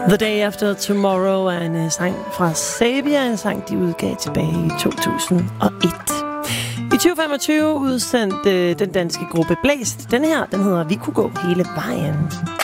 The Day After Tomorrow er en sang fra Sabia, en sang, de udgav tilbage i 2001. I 2025 udsendte den danske gruppe Blæst. Den her, den hedder Vi kunne gå hele vejen.